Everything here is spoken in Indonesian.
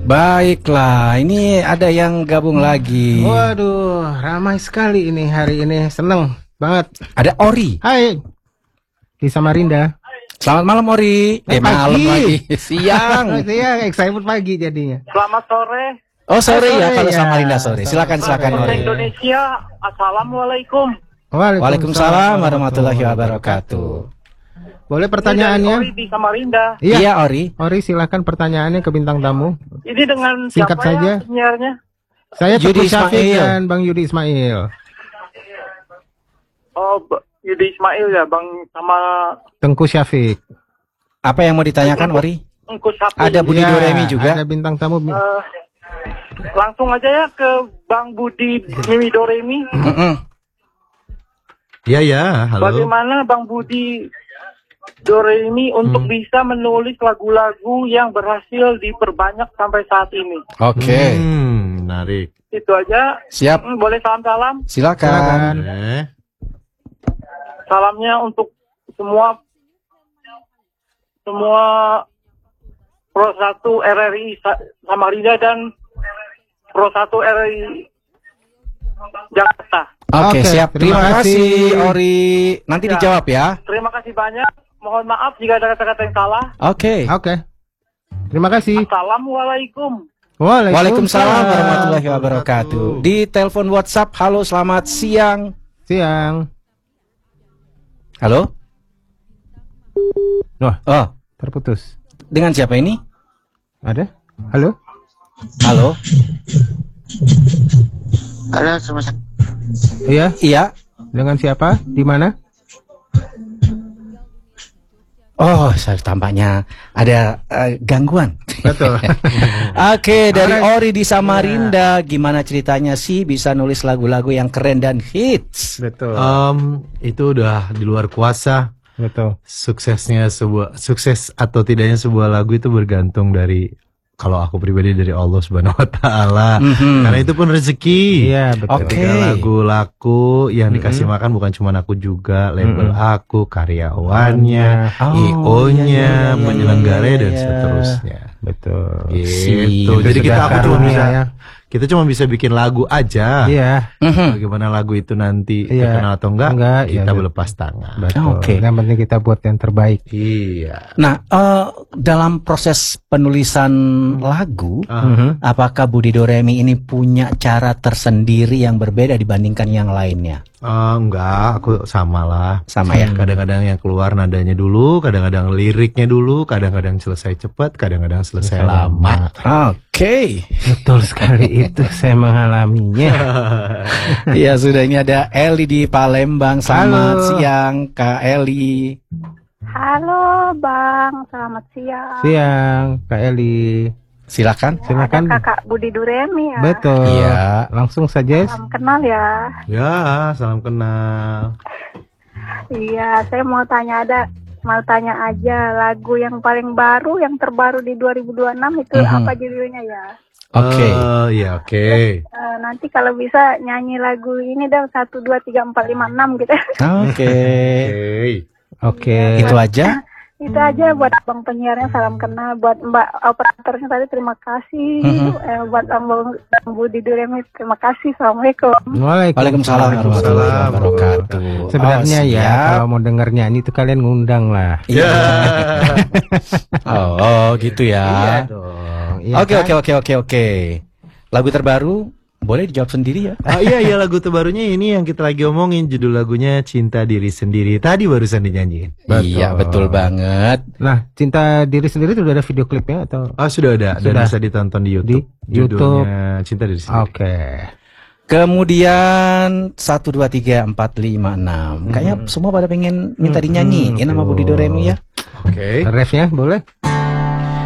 Baiklah, ini ada yang gabung lagi. Waduh, ramai sekali ini hari ini, seneng banget. Ada Ori. Hai, di Samarinda. Selamat malam Ori. Malam lagi. Siang. Siang, excited pagi jadinya. Selamat sore. Oh sore ya, kalau ya. Samarinda sore. Silakan Ori. Indonesia, assalamualaikum. Waalaikumsalam warahmatullahi wabarakatuh. Boleh pertanyaannya? Ori di Samarinda. Iya Ori. Ori, silakan pertanyaannya ke bintang tamu. Ini dengan Singkat siapa saja. ya penyiarnya? Saya Yudi Teguh Syafiq Ismail. dan Bang Yudi Ismail. Oh, Yudi Ismail ya, Bang, sama Tengku Syafiq. Apa yang mau ditanyakan Ori? Engku Sapi. Ada Budi Ya, Doremi juga. Ada bintang tamu. Langsung aja ya ke Bang Budi Mimi Doremi. Ya, halo. Bagaimana Bang Budi Doremi untuk bisa menulis lagu-lagu yang berhasil diperbanyak sampai saat ini? Oke. Menarik. Itu aja. Siap. Boleh salam-salam? Silakan. Salamnya untuk semua Pro 1 RRI Samarinda dan Pro 1 RRI Jakarta. Oke, Oke, siap. terima Terima kasih kasih. Ori. Nanti Ya. dijawab ya. Terima kasih banyak. Mohon maaf jika ada kata-kata yang salah. Oke. Oke. Terima kasih. Assalamualaikum. Waalaikumsalam warahmatullahi wabarakatuh. Di telepon WhatsApp, halo selamat siang. Siang. Halo? Wah, Oh, terputus. dengan siapa ini? Ada? Halo? Halo? Halo, sama saya. Iya, Iya. dengan siapa? Di mana? Oh, saya tampaknya ada gangguan. Betul. Oke, dari Ori di Samarinda, gimana ceritanya sih bisa nulis lagu-lagu yang keren dan hits? Betul. Itu udah di luar kuasa. Betul. Sukses atau tidaknya sebuah lagu itu bergantung dari, kalau aku pribadi, dari Allah Subhanahu wa taala. Karena itu pun rezeki. Iya, betul. Oke. Ketika lagu laku yang dikasih makan bukan cuma aku juga, label aku, karyawannya, Oh, IO-nya, iya, iya, penyelenggara iya, dan iya. seterusnya. Betul. Gitu. Sip. Jadi Sudah kita cuma bisa bikin lagu aja. Iya. Bagaimana lagu itu nanti Iya. terkenal atau enggak, Iya, kita betul. berlepas tangan. Betul. Oke. Yang penting kita buat yang terbaik. Iya. Nah, dalam proses penulisan lagu, apakah Budi Doremi ini punya cara tersendiri yang berbeda dibandingkan yang lainnya? Enggak, aku sama lah. Sama ya? Kadang-kadang yang keluar nadanya dulu, kadang-kadang liriknya dulu, kadang-kadang selesai cepat, kadang-kadang selesai lama. Oke. Betul sekali itu, saya mengalaminya. Ya sudah, ini ada Eli di Palembang. Selamat Halo. siang Kak Eli. Halo Bang, selamat siang. Siang, Kak Eli. Silakan. Silakan. Ada Kakak Budi Duremi ya. Betul. Iya. Langsung saja. Salam kenal ya. Ya, salam kenal. Iya, saya mau tanya aja lagu yang paling baru, yang terbaru di 2026 itu apa judulnya ya? Oke. Ya, oke. Nanti kalau bisa nyanyi lagu ini dong 1 2 3 4 5 6 gitu. Oke. Oke. Itu aja. Itu aja buat abang penyiarnya salam kenal, buat Mbak operatornya tadi terima kasih, buat Bang Budi Duremi terima kasih. Assalamualaikum. Waalaikumsalam warahmatullahi wabarakatuh. Sebenarnya Oh, ya, siap. kalau mau denger nyanyi itu kalian ngundang lah. Iya. Oh, gitu ya. Iya dong. Iya Oke, kan? oke. Lagu terbaru boleh dijawab sendiri ya? Iya, lagu terbarunya ini yang kita lagi omongin, judul lagunya Cinta Diri Sendiri. Tadi barusan dinyanyiin. Iya, betul banget. Nah, Cinta Diri Sendiri itu udah ada video klipnya atau? Sudah ada dan Sudah. bisa ditonton di YouTube. Di YouTube. Judulnya Cinta Diri Sendiri. Oke. Kemudian 1 2 3 4 5 6. Kayaknya semua pada pengen minta dinyanyiin sama Budi Doremi ya. Oke. Refnya boleh?